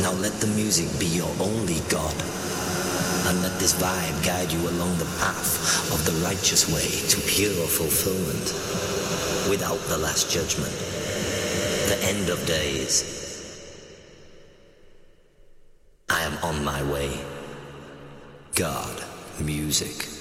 Now let the music be your only God. And let this vibe guide you along the path of the righteous way to pure fulfillment. Without the last judgment, the end of days. I am on my way. God, music.